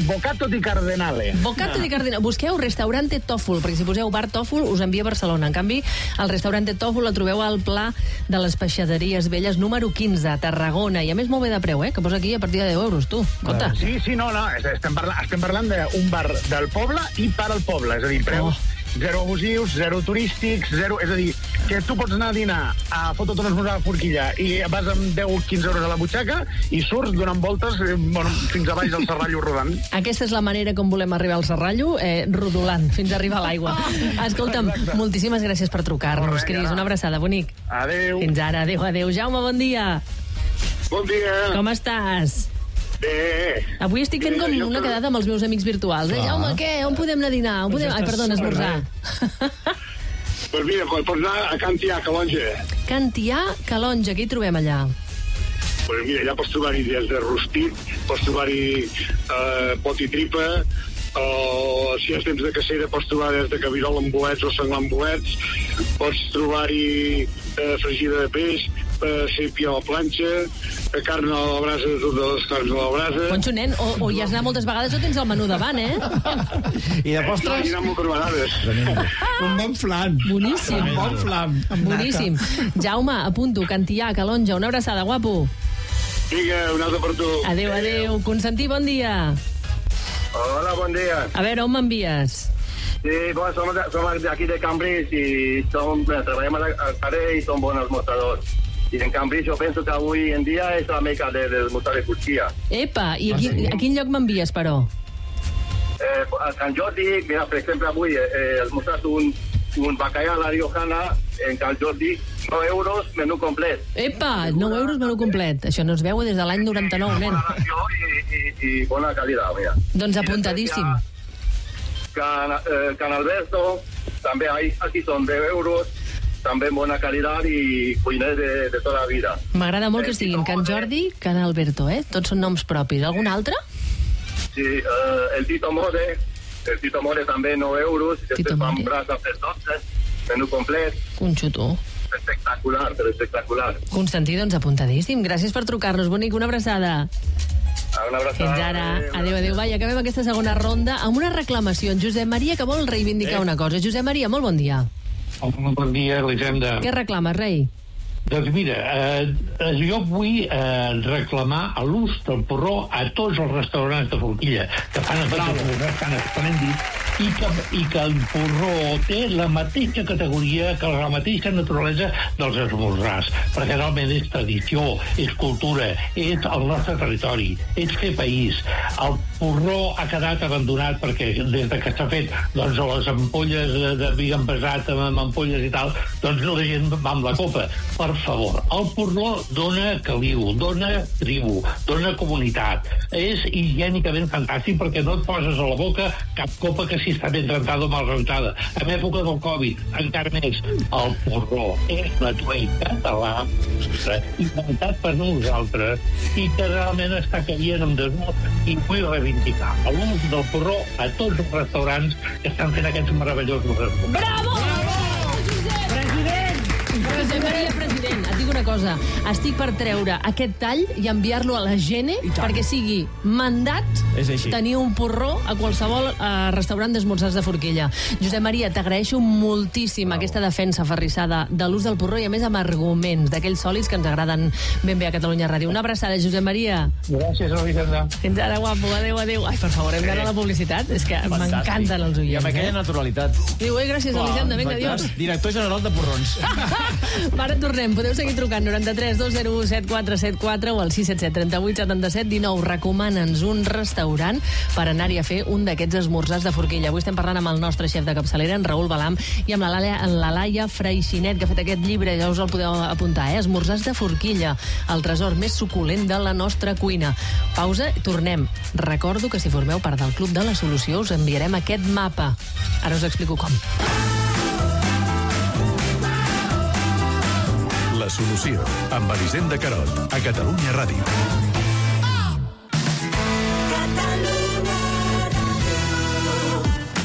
Bocato di Cardinale. Bocato di Cardinale. Busqueu Restaurante Tòfol, perquè si poseu bar Tòfol us envia a Barcelona. En canvi, el Restaurante Tòfol el trobeu al Pla de les Peixaderies Velles número 15, a Tarragona. I a més molt bé de preu, que posa aquí a partir de 10 euros, tu. Compte. Sí, no, estem parlant d'un bar del poble i per al poble, és a dir, preus zero abusius, zero turístics, zero... És a dir, que tu pots anar a dinar a fotre't un esmorzar a Forquilla i vas amb 10-15 euros a la butxaca i surts donant voltes fins a baix del Serrallo rodant. Aquesta és la manera com volem arribar al Serrallo, rodolant, fins a arribar a l'aigua. Escolta'm, moltíssimes gràcies per trucar-nos, Cris. Una abraçada, bonic. Adéu. Fins ara, adéu. Jaume, bon dia. Bon dia. Com estàs? Bé. Avui estic fent com una quedada amb els meus amics virtuals. Jaume, què? On podem anar a dinar? Ai, perdona, esmorzar. Pues mira, pots anar a Cantià, Calonja. Cantià, Calonja, què hi trobem allà? Pues mira, allà pots trobar-hi des de rostit, pots trobar-hi pot i tripa, o si és temps de cacera pots trobar des de cabirol amb bolets o senglar amb bolets, pots trobar-hi fregida de peix, sèpia a la planxa, carn a la brasa, totes les carns a la brasa. Ponxo, nen, o hi has anat moltes vegades o tens el menú davant, I de postres? Hi ha anat moltes vegades. Un bon flan. Boníssim. Un bon flan. Boníssim. Jaume, apunto, Cantià, Calonja, una abraçada, guapo. Vinga, una altra per tu. Adéu. Constantí, bon dia. Hola, bon dia. A veure, on m'envies? Sí, bueno, som d'aquí de Cambrils i treballem al carrer i som bons mostradors. I en Cambrils jo penso que avui en dia és la meca del mostrar de Turquia. Epa, i a quin lloc m'envies, però? A Can Jordi, mira, per exemple, avui has mostrat un bacallà a la Riojana en Can Jordi, 9 euros, menú complet. Epa, 9 euros menú complet. Això no es veu des de l'any 99, nen. I bona qualitat, mira. Doncs apuntadíssim. Can Alberto, també aquí són 10 euros, també bona qualitat i cuiner de tota la vida. M'agrada molt que estiguin Can Jordi, Can Alberto, Tots són noms propis. Algun altre? Sí, el Tito More també 9 euros, i després fan brasa per 12, menú complet. Conxo, Espectacular. Constantí, doncs apuntadíssim. Gràcies per trucar-nos, bonic, una abraçada. Una abraçada. Fins ara. Adéu. Va, i acabem aquesta segona ronda amb una reclamació. En Josep Maria, que vol reivindicar una cosa. Josep Maria, molt bon dia. Bon dia, Elisenda. Què reclames, rei? Doncs mira, jo vull reclamar l'ús del porró a tots els restaurants de Forquilla, que fan estan esplèndids, i que el porró té la mateixa categoria, que la mateixa naturalesa dels esmorzars, perquè realment és tradició, és cultura, és el nostre territori, és fer país. El porró ha quedat abandonat perquè des de que s'ha fet doncs, les ampolles de vi envasat amb ampolles i tal, doncs la gent va amb la copa. Per favor, el porró dona caliu, dona tribu, dona comunitat. És higiènicament fantàstic perquè no et poses a la boca cap copa que si està ben rentada o mal rentada. En època del Covid, encara més, el porró és l'atuell català inventat per nosaltres i que realment està caient en desús, i vull reivindicar l'ús del porró a tots els restaurants que estan fent aquests meravellosos restaurants. Bravo! Josep Maria, president, et dic una cosa. Estic per treure aquest tall i enviar-lo a la Gene perquè sigui mandat tenir un porró a qualsevol restaurant d'esmorzars de Forquilla. Josep Maria, t'agraeixo moltíssim aquesta defensa aferrissada de l'ús del porró i, a més, amb arguments d'aquells sòlids que ens agraden ben bé a Catalunya Ràdio. Una abraçada, Josep Maria. Gràcies, Elisenda. Fins ara, guapo. Adéu. Ai, per favor, hem d'anar a la publicitat. És que m'encanten els oients. I amb aquella naturalitat. Diu, gràcies, Elisenda. Vinga, adiós. Director general de porrons. Ara tornem. Podeu seguir trucant 93 201 7474 o al 677 38 77 19. Recomana'ns un restaurant per anar-hi a fer un d'aquests esmorzars de Forquilla. Avui estem parlant amb el nostre xef de capçalera, en Raül Balam, i amb la Laia Freixinet, que ha fet aquest llibre, ja us el podeu apuntar, Esmorzars de Forquilla, el tresor més suculent de la nostra cuina. Pausa, tornem. Recordo que si formeu part del Club de la Solució us enviarem aquest mapa. Ara us explico com. La Solució, amb Elisenda Carot, a Catalunya Ràdio.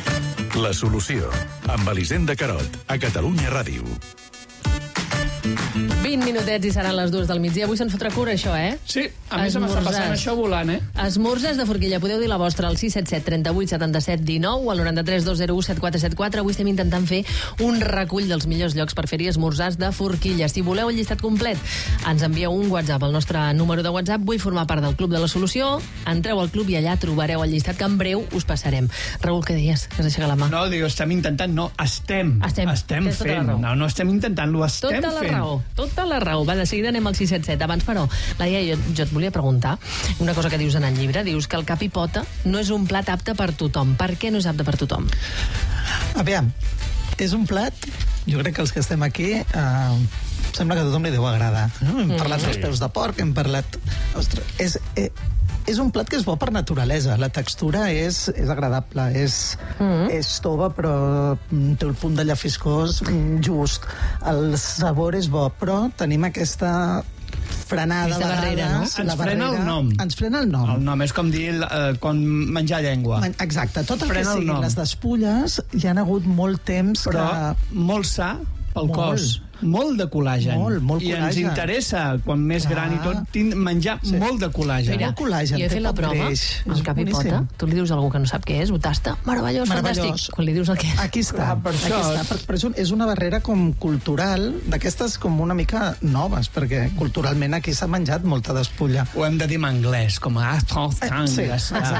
La Solució, amb Elisenda Carot, a Catalunya Ràdio. 20 minutets i seran les 2 del migdia. Avui se'n fotrà cura, això, Sí, a mi se m'està passant això volant, Esmorzars de Forquilla. Podeu dir la vostra al 677 38 77 19 o al 93 201 7474. Avui estem intentant fer un recull dels millors llocs per fer-hi esmorzars de Forquilla. Si voleu el llistat complet, ens envieu un WhatsApp al nostre número de WhatsApp. Vull formar part del Club de la Solució. Entreu al club i allà trobareu el llistat que en breu us passarem. Raül, què deies? Que has aixecat la mà. No, diu, estem intentant, no, estem fent. No estem intentant-lo, estem fent. Tota la raó. Va, de seguida anem al 677. Abans, però, Laia, jo et volia preguntar una cosa que dius en el llibre. Dius que el cap i pota no és un plat apte per tothom. Per què no és apte per tothom? Aviam, és un plat, jo crec que els que estem aquí sembla que a tothom li deu agradar. No? Hem parlat dels peus de porc, hem parlat... Ostres, és un plat que és bo per naturalesa. La textura és agradable, és tova, però té el punt de llafiscós just. El sabor és bo, però tenim aquesta frenada a vegades. Ens frena el nom. Ens frena el nom. El nom és com dir com menjar llengua. Exacte. Tot el que siguin les despulles hi ha hagut molt temps però molt sa pel cos. Molt de col·làgen. Molt I col·làgen. ens interessa, quan més gran i tot, menjar molt de col·làgen. Mira, molt col·làgen, jo he fet la prova amb cap i pota. Tu li dius a algú que no sap què és, ho tasta, meravellós, fantàstic. Quan li dius el que és. Aquí està. Però és una barrera com cultural, d'aquestes com una mica noves, perquè culturalment aquí s'ha menjat molta despulla. Ho hem de dir en anglès, com a... Sí,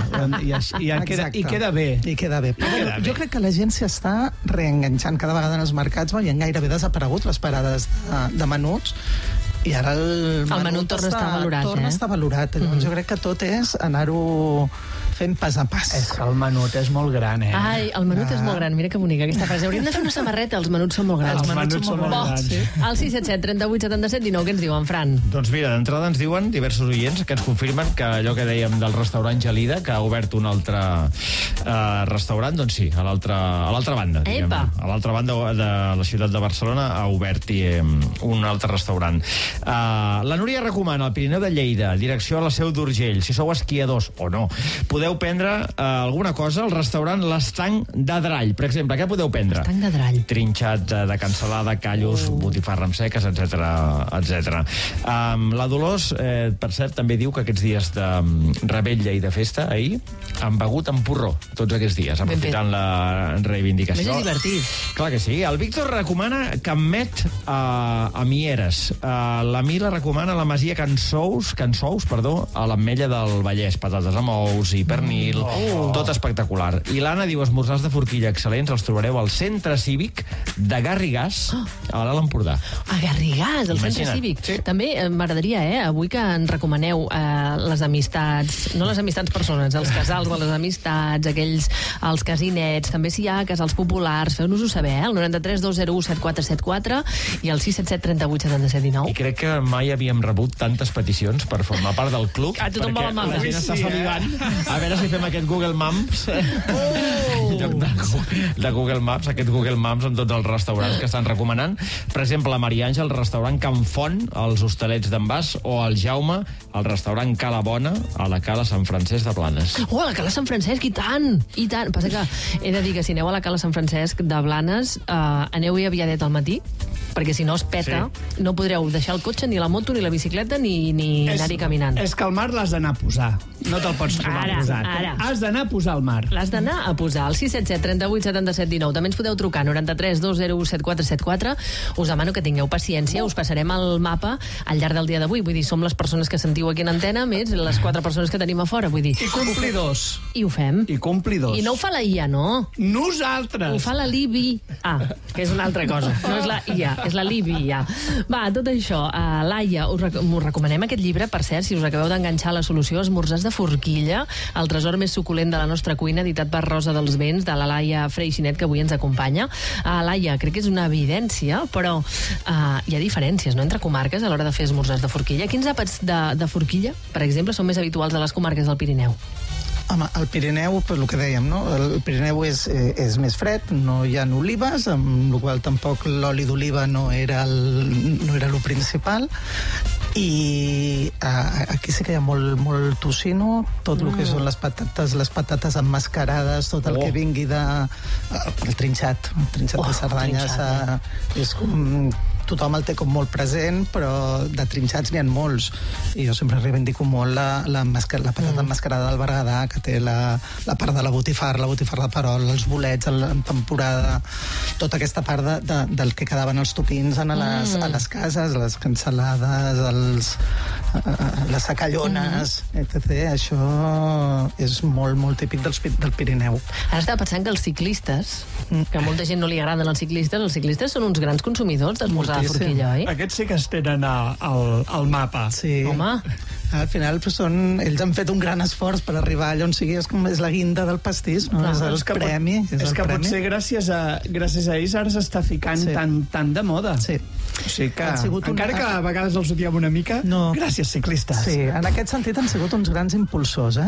I queda bé. I queda bé. Jo crec que la gent s'hi està reenganxant cada vegada en els mercats, i han gairebé desaparegut les parades de menuts, i ara el menut torna a estar valorat. Torna a estar valorat. Llavors jo crec que tot és anar-ho fent pas a pas. És que el menut és molt gran, Ai, el menut és molt gran. Mira que bonica aquesta frase. Hauríem de fer una samarreta, els menuts són molt grans. Els menuts són molt grans. Al 677 38 77 19, què ens diuen, Fran? Doncs mira, d'entrada ens diuen diversos oients que ens confirmen que allò que dèiem del restaurant Gelida, que ha obert un altre restaurant, doncs sí, a l'altra banda. Epa! A l'altra banda de la ciutat de Barcelona ha obert un altre restaurant. La Núria recomana el Pirineu de Lleida, direcció a la Seu d'Urgell. Si sou esquiadors o no, podeu prendre alguna cosa al restaurant l'Estanc d'Adrall. Per exemple, què podeu prendre? Estanc d'Adrall. Trinxat de cansalada, callos, botifarra amb seques, etc. La Dolors, per cert, també diu que aquests dies de revetlla i de festa, ahir, han begut amb porró, tots aquests dies, aprofitant la reivindicació. Més és divertit. Clar que sí. El Víctor recomana Camet a Mieres. La Mila recomana la Masia Can Sous, a l'Ametlla del Vallès. Patates amb ous i pernil, tot espectacular. I l'Anna diu esmorzars de Forquilla excel·lents, els trobareu al Centre Cívic de Garrigàs, a l'Alt Empordà. A Garrigàs, al Centre Cívic. Sí. També m'agradaria, avui que ens recomaneu les amistats, no les amistats persones, els casals de les amistats, els casinets, també si hi ha casals populars, feu-nos-ho saber, el 93 201 7474 i el 677 38 77 19. I crec que mai havíem rebut tantes peticions per formar part del club. Tothom vol el mapa. La gent està salivant. A veure si fem aquest Google Maps. En lloc de Google Maps, aquest Google Maps amb tots els restaurants que estan recomanant. Per exemple, la Maria Àngel, el restaurant Can Font, als Hostalets d'en Bas, o el Jaume, el restaurant Cala Bona, a la Cala Sant Francesc de Blanes. Oh, a la Cala Sant Francesc, i tant! I tant! Passa que he de dir que si aneu a la Cala Sant Francesc de Blanes, aneu-hi aviadet al matí, perquè si no es peta, no podreu deixar el cotxe, ni la moto, ni la bicicleta, ni anar-hi caminant. És que el mar l'has d'anar a posar. No te'l pots trobar posat. Has d'anar a posar al mar. L'has d'anar a posar al 677 38 77 19. També ens podeu trucar 93 201 7474. Us demano que tingueu paciència. Us passarem el mapa al llarg del dia d'avui. Vull dir, som les persones que sentiu aquí en antena, més les 4 persones que tenim a fora. Vull dir, I complidors. I ho fem. I complidors. I no ho fa la IA, no? Nosaltres. Ho fa la Libi que és una altra cosa. No és la IA, és la Libi IA. Va, tot això. Laia, us recomanem aquest llibre, per cert, si us acabeu d'enganxar a la solució, Esmorzars de Forquilla, el tresor més suculent de la nostra cuina, editat per Rosa dels Vents, de la Laia Freixinet, que avui ens acompanya. Laia, crec que és una evidència, però hi ha diferències, no?, entre comarques a l'hora de fer esmorzars de Forquilla. Quins àpats de Forquilla, per exemple, són més habituals a les comarques del Pirineu? Home, el Pirineu, per el que dèiem, no? El Pirineu és més fred, no hi ha olives, amb la qual tampoc l'oli d'oliva no era el principal, i aquí sí que hi ha molt tocino, tot el que són les patates emmascarades, tot el que vingui el trinxat de Cerdanya és com tothom el té com molt present, però de trinxats n'hi ha molts. I jo sempre reivindico molt la patata emmascarada del Berguedà, que té la part de la botifarra de perol, els bolets en temporada, tota aquesta part del que quedaven els topins a les cases, les cansalades, les sacallones, etc. Això és molt, molt típic del Pirineu. Ara estava pensant que els ciclistes, que a molta gent no li agraden els ciclistes són uns grans consumidors d'esmorzar de forquilla, oi? Aquests sí que es tenen al mapa. Sí. Home. Al final ells han fet un gran esforç per arribar allà on sigui, és la guinda del pastís, no? És el premi. És que potser gràcies a ells ara s'està ficant tan de moda. Sí. O sigui que, encara que a vegades els odiem una mica, gràcies, ciclistes. Sí, en aquest sentit han sigut uns grans impulsors,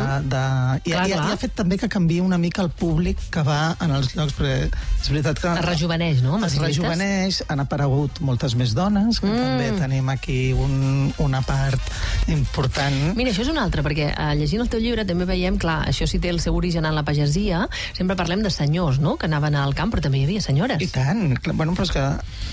I ha fet també que canviï una mica el públic que va en els llocs, perquè és veritat que... Es rejuveneix, no? Es rejuveneix, han aparegut moltes més dones, que també tenim aquí una part important. Mira, això és un altre, perquè llegint el teu llibre també veiem, clar, això sí té el seu origen en la pagesia, sempre parlem de senyors, no?, que anaven al camp, però també hi havia senyores. I tant, bueno, però és que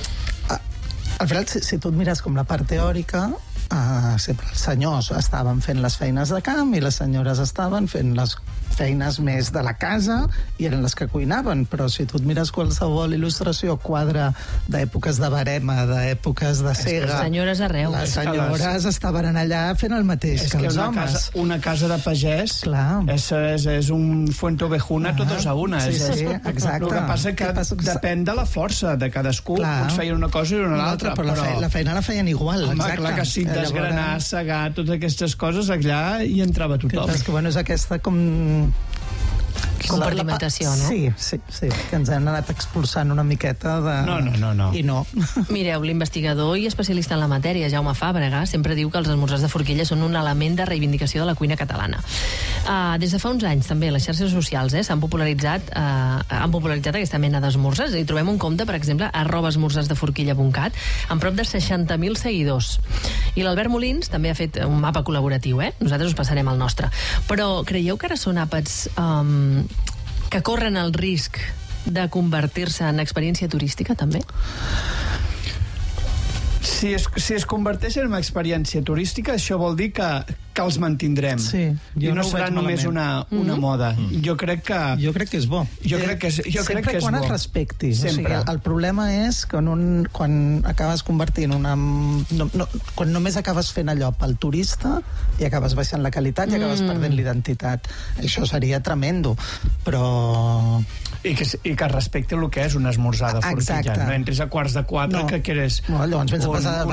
al final, si tu et mires com la part teòrica, sempre els senyors estaven fent les feines de camp i les senyores estaven fent les feines més de la casa i eren les que cuinaven, però si tu et mires qualsevol il·lustració, quadre d'èpoques de barema, d'èpoques de cega... Les senyores arreu. Les senyores estaven allà fent el mateix que els homes. Una casa de pagès és un fuentovejuna totes a una. Sí, exacte. El que passa que depèn de la força de cadascú. Uns feien una cosa i una altra. Però la feina la feien igual. Home, clar que sí, desgranar, segar, totes aquestes coses, allà hi entrava tothom. És que, bueno, és aquesta com compartimentació, no? Sí, que ens han anat expulsant una miqueta de... No. I no. Mireu, l'investigador i especialista en la matèria, Jaume Fàbrega, sempre diu que els esmorzars de forquilla són un element de reivindicació de la cuina catalana. Des de fa uns anys, també, les xarxes socials han popularitzat aquesta mena d'esmorzars. Hi trobem un compte, per exemple, @esmorzarsdeforquilla.cat, amb prop de 60.000 seguidors. I l'Albert Molins també ha fet un mapa col·laboratiu, Nosaltres us passarem el nostre. Però creieu que ara són àpats que corren el risc de convertir-se en experiència turística, també? Si es converteixen en experiència turística, això vol dir que els mantindrem. Sí, i no serà només una moda. Jo crec que és bo. Sempre quan es respecti. O sigui, el problema és que quan acabes convertint quan només acabes fent allò pel turista i acabes baixant la qualitat i acabes perdent l'identitat. Això seria tremendo. Però... I que respecti el que és un esmorzar de forquilla. No entris a 3:45 que eres... Llavors vens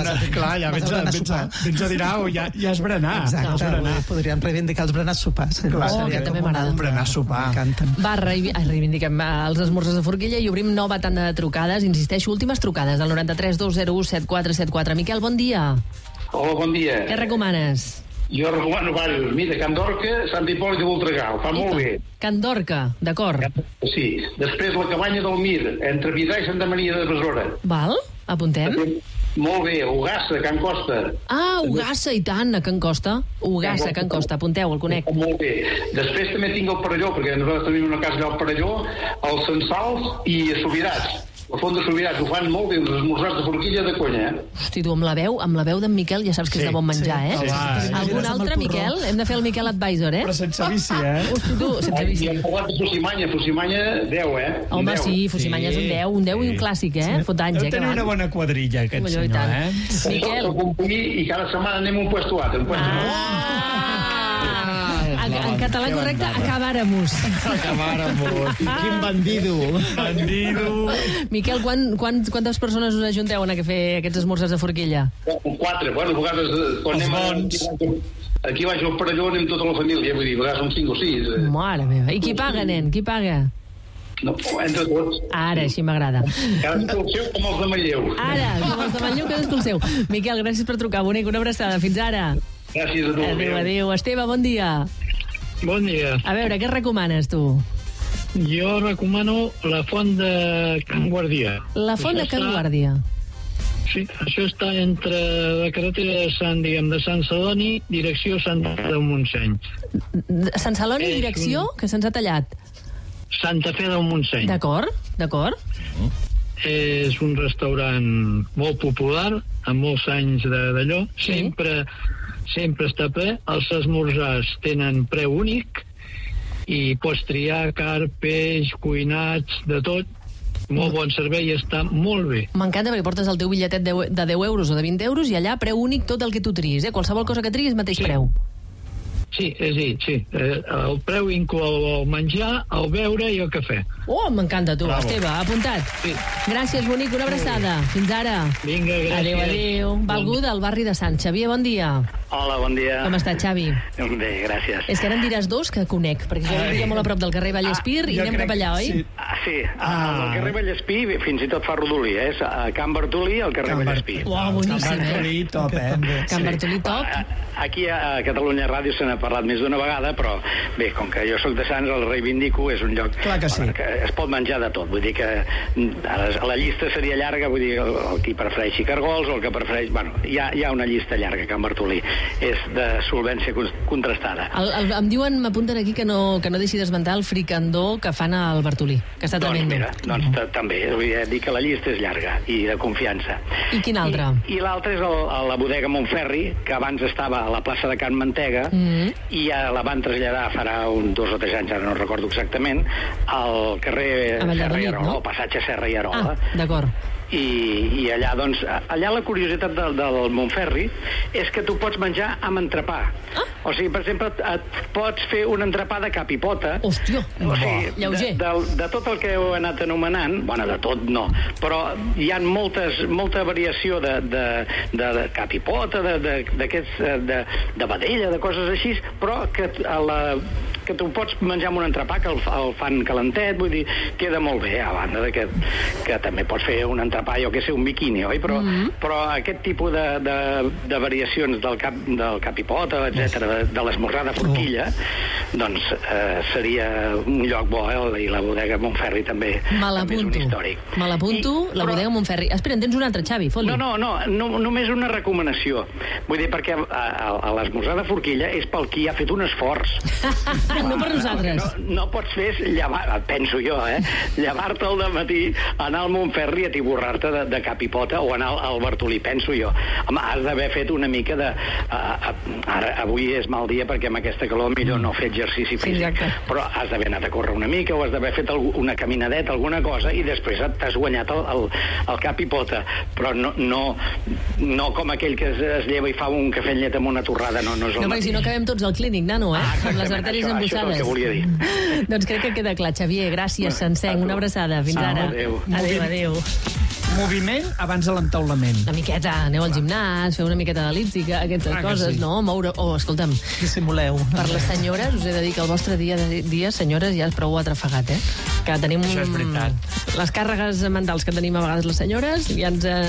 a dinar o ja és berenar. Exacte, podríem reivindicar els berenars sopars. Que també m'agrada. Un berenar sopar. Va, reivindiquem els esmorzars de forquilla i obrim nova tanda de trucades. Insisteixo, últimes trucades al 93 201 7474. Miquel, bon dia. Hola, bon dia. Què recomanes? Jo recomano diversos. Mira, Can Dorca, Sant Hipòlit de Voltregà, fa molt bé. Can Dorca, d'acord. Sí. Després la Cabanya del Mir, entre Vidrà i Santa Maria de Besora. Val, apuntem. Molt bé, Ugassa, Can Costa. Ugassa, i tant, a Can Costa. Ugassa, Can Costa, apunteu, el conec. Molt bé. Després també tinc el Perelló, perquè nosaltres tenim una casa allà al Perelló, els Censals i a Subirats. El Font de Subirats ho fan molt bé, uns esmorzars de forquilla de conya, Hosti, tu, amb la veu d'en Miquel ja saps que és de bon menjar, Algun altre, Miquel? Hem de fer el Miquel Advisor, Però sense vici, Hosti, tu, sense vici. I hem parlat de Fusimanya 10, Home, sí, Fusimanya és un 10 i un clàssic, Fot anys, Deu tenir una bona quadrilla, aquest senyor, Miquel. I cada setmana anem un puesto altre, En català correcte, acabáramos. Quin bandido. Miquel, quantes persones us ajunteu a fer aquests esmorzars de forquilla? 4, bueno, a vegades quan anem aquí baix al Perelló anem tota la família, vull dir, a vegades són 5 o 6. Mare meva. I qui paga, nen? Qui paga? No, entre tots. Ara, així m'agrada. Cadascú el seu com els de Manlleu. Ara, com els de Manlleu, cadascú el seu. Miquel, gràcies per trucar, bonic, una abraçada. Fins ara. Gràcies a tu. Adéu. Esteve, bon dia. Bon dia. A veure, què recomanes, tu? Jo recomano la Font de Can Guardià. La Font de Can Guardià. Sí, això està entre la carretera de Sant Celoni, direcció Santa Fe del Montseny. Sant Celoni, direcció? Que se'ns ha tallat. Santa Fe del Montseny. D'acord. és un restaurant molt popular, amb molts anys d'allò. Sempre està ple. Els esmorzars tenen preu únic i pots triar carn, peix, cuinats, de tot. Molt bon servei i està molt bé. M'encanta perquè portes el teu bitlletet de 10 euros o de 20 euros i allà preu únic tot el que tu triïs. Qualsevol cosa que triïs, mateix preu. Sí. El preu inclou el menjar, el beure i el cafè. Oh, m'encanta, tu. Bravo. Esteve, apuntat. Sí. Gràcies, bonic, una abraçada. Fins ara. Vinga, gràcies. Adéu. Va algú del barri de Sant. Xavier, bon dia. Hola, bon dia. Com està, Xavi? Bé, gràcies. És que ara em diràs dos que conec, perquè jo vivia molt a prop del carrer Vallespir i anem cap allà, oi? Sí. El carrer Vallespir fins i tot fa rodolí, és a Can Bartolí, al carrer Vallespir. Uau, boníssim, Can Bartolí, top, Can Bartolí, top. Aquí a Catalunya Ràdio se n'ha parlat més d'una vegada, però bé, com que jo sóc de Sants, el reivindico, és un lloc que es pot menjar de tot. Vull dir que la llista seria llarga, vull dir, el qui prefereixi cargols o el que prefereix... Bueno, hi ha una llista llarga, Can Bartolí. És de solvència contrastada. Em diuen, m'apunten aquí que no deixi d'esmentar el fricandó que fan al Bartolí, que està tremendo. Doncs també, vull dir que la llista és llarga i de confiança. I quin altre? I l'altre és la bodega Montferri, que abans estava a la plaça de Can Mantega, i la van traslladar farà 2 o 3 anys, ara no recordo exactament, al carrer Serra i Arola, al passatge Serra i Arola. D'acord. I allà, doncs, la curiositat del Montferri és que tu pots menjar amb entrepà. O sigui, per exemple, et pots fer un entrepà de cap i pota. Hòstia, lleuger. De tot el que heu anat anomenant, bueno, de tot no, però hi ha molta variació de cap i pota, d'aquests, de vedella, de coses així, però que tu pots menjar amb un entrepà, que el fan calentet, vull dir, queda molt bé, a banda de que també pots fer un entrepà, jo que sé, un biquini, oi? Però aquest tipus de variacions del cap i pota, etc., de l'esmorzar de forquilla, doncs seria un lloc bo, i la bodega Montferri també és un històric. Me l'apunto, la bodega Montferri. Espera, en tens un altre, Xavi, fot-li. No, només una recomanació. Vull dir, perquè l'esmorzar de forquilla és pel qui ha fet un esforç. No per nosaltres. No pots fer penso jo, llevar-te al dematí, anar al Montferri a tiborrar-te de cap i pota o anar al Bartolí, penso jo. Home, has d'haver fet una mica de... Ara, avui és mal dia perquè amb aquesta calor millor no fer exercici físic, però has d'haver anat a córrer una mica o has d'haver fet una caminadeta, alguna cosa, i després t'has guanyat el cap i pota, però no com aquell que es lleva i fa un cafè amb llet amb una torrada, no és el mateix. No, perquè si no acabem tots al clínic, nano, amb les artèries embussades. Això és el que volia dir. Doncs crec que queda clar, Xavier. Gràcies, sencenc. Una abraçada. Fins ara. Adéu. Moviment abans de l'entaulament. Una miqueta, aneu al gimnàs, feu una miqueta d'elíptica, aquestes coses, no? Moure... escolta'm. Dissimuleu. Per les senyores, us he de dir que el vostre dia, senyores, ja és prou atrafegat, Que tenim... Això és veritat. Les càrregues mentals que tenim a vegades les senyores ja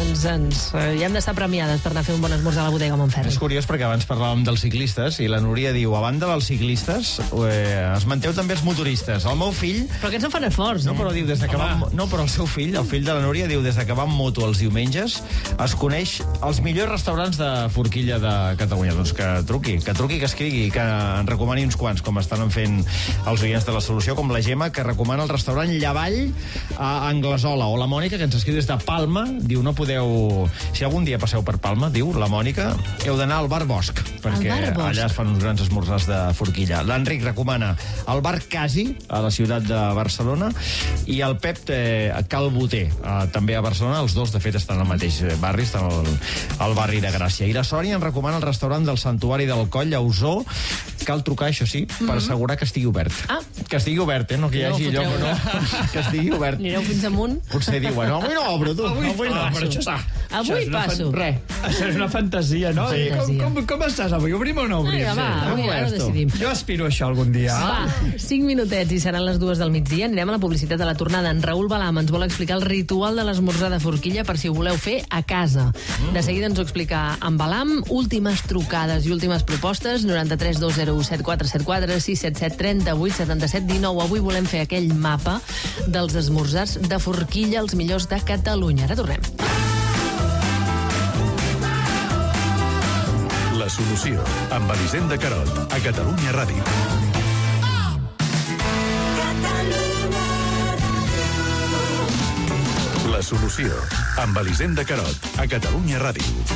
hem d'estar premiades per anar a fer un bon esmorzar a la bodega Montferri. És curiós perquè abans parlàvem dels ciclistes i la Núria diu, a banda dels ciclistes, es manteu també els motoristes. El meu fill... Però aquests no fan esforç, No, però diu, des de que però el seu fill, el fill de la Núria, diu, des de que va amb moto els diumenges, es coneix els millors restaurants de forquilla de Catalunya. Doncs que truqui, que escrigui, que en recomani uns quants, com estan fent els oients de la Solució, com la Gemma, que recomana el restaurant Llavall a Anglesola, o la Mònica, que ens escriu des de Palma, diu, no podeu... Si algun dia passeu per Palma, diu la Mònica, heu d'anar al Bar Bosch, perquè allà es fan uns grans esmorzars de forquilla. L'Enric recomana el Bar Casi, a la ciutat de Barcelona, i el Pep Calboter, també a Barcelona. Els dos, de fet, estan al mateix barri, estan al barri de Gràcia. I la Sònia en recomana el restaurant del Santuari del Coll, a Osó. Cal trucar, això sí, per assegurar que estigui obert. Que estigui obert, no que hi hagi lloc o no. Que estigui obert. Anireu fins amunt? Potser diuen, avui no obro, tu. Avui no, però això està. Avui passo. Això és una fantasia, no? Sí. Com estàs avui? Obrim o no obrim? Avui ara decidim. Jo aspiro a això algun dia. Va, 5 minutets i seran les 2 del migdia. Anirem a la publicitat de la tornada. En Raül Balam ens vol explicar el ritual de l'esmorzar de forquilla per si ho voleu fer a casa. De seguida ens ho explica en Balam. Últimes trucades i últimes propostes. 93 201 7474 677 38 77 19. Avui volem fer aquell mapa dels esmorzars de forquilla, els millors de Catalunya. Ara tornem. La Solució, amb Elisenda Carot, a Catalunya Ràdio. La La solució, amb Elisenda Carot, a Catalunya Ràdio.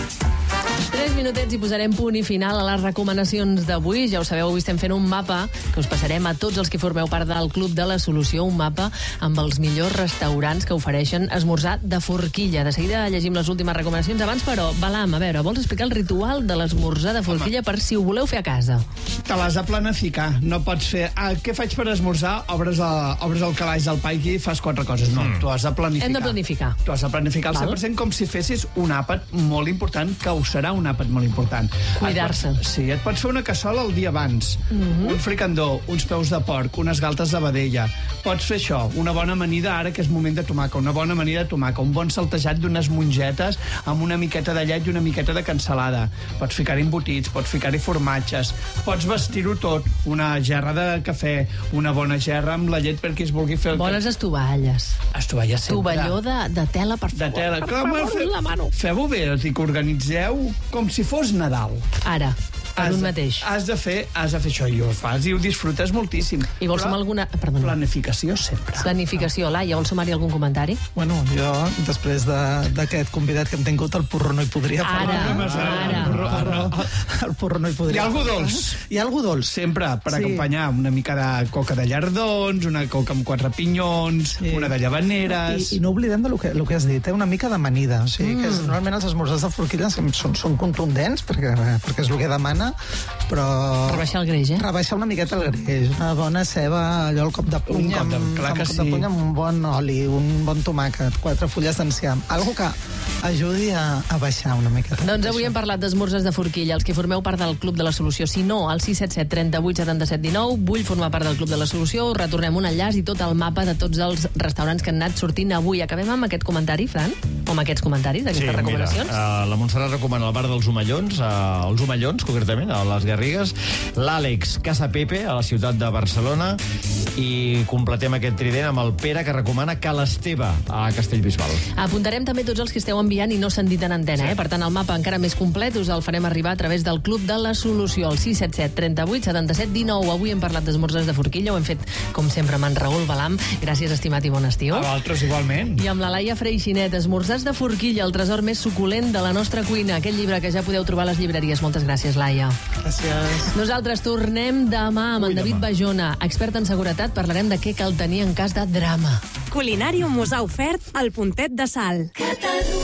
3 minutets i posarem punt i final a les recomanacions d'avui. Ja ho sabeu, avui estem fent un mapa que us passarem a tots els que formeu part del Club de la Solució, un mapa amb els millors restaurants que ofereixen esmorzar de forquilla. De seguida llegim les últimes recomanacions. Abans, però, Balam, a veure, vols explicar el ritual de l'esmorzar de forquilla per si ho voleu fer a casa? Te l'has de planificar. No pots fer... què faig per esmorzar? Obres el calaix del pa i fas 4 coses. No, tu has de planificar. Hem de planificar. Tu has de planificar al 100% com si fessis un àpat molt important, que ho serà un àpat molt important. Cuidar-se. Sí, et pots fer una cassola el dia abans, un fricandó, uns peus de porc, unes galtes de vedella. Pots fer això, una bona amanida ara que és moment de tomaca, una bona amanida de tomaca, un bon saltejat d'unes mongetes amb una miqueta de llet i una miqueta de cansalada. Pots ficar-hi embotits, pots ficar-hi formatges, pots vestir-ho tot, una gerra de cafè, una bona gerra amb la llet per qui es vulgui fer... Bones estovalles. Estovalles sempre. Tovalló de tela, per favor. De tela. Per favor, la mano. Feu-ho bé, o sigui, que organitzeu com si fos Nadal. Ara, per un mateix. Has de fer això, i ho fas i ho disfrutes moltíssim. I vols sumar alguna... Perdona. Planificació sempre. Planificació. Laia, vols sumar-hi algun comentari? Bueno, jo, després d'aquest convidat que hem tingut, el porro no hi podria parlar. Ara. El porro no hi podria. Hi ha algú dolç. Hi ha algú dolç. Sempre, per acompanyar una mica de coca de llardons, una coca amb 4 pinyons, una de llavaneres... I no oblidem del que has dit, una mica d'amanida. O sigui, que normalment els esmorzars de forquilla són contundents, perquè és el que demana, però... Rebaixar el greix, Rebaixar una miqueta el greix. Una bona ceba, allò al cop de puny, amb un bon oli, un bon tomàquet, 4 fulles d'enciam. Algo que ajudi a baixar una miqueta. Doncs avui hem parlat d'esmorzars de forquilla, els que formeu part del Club de la Solució. Si no, al 677 38 77 19, vull formar part del Club de la Solució, us retornem un enllaç i tot el mapa de tots els restaurants que han anat sortint avui. Acabem amb aquest comentari, Fran? O amb aquests comentaris d'aquestes recomanacions? Mira, la Montserrat recomana el bar dels Omellons, els Omellons, concretament, a les Garrigues, l'Àlex Casa Pepe, a la ciutat de Barcelona, i completem aquest trident amb el Pere, que recomana Ca l'Esteve, a Castellbisbal. Apuntarem també tots els que esteu enviant i no s'han dit en antena, Per tant, el mapa encara més complet us el farem arribar a través del Club de la Solució, al 677 38 77 19. Avui hem parlat d'esmorzars de forquilla, ho hem fet, com sempre, amb en Raül Balam. Gràcies, estimat, i bon estiu. A vosaltres, igualment. I amb la Laia Freixinet, esmorzars de forquilla, el tresor més suculent de la nostra cuina, aquest llibre que ja podeu trobar a les llibreries. Moltes gràcies, Laia. Gràcies. Nosaltres tornem demà amb en David Bajona, expert en seguretat. Parlarem de què cal tenir en cas de drama. Culinàrium us ha ofert el Puntet de Sal. Catalunya.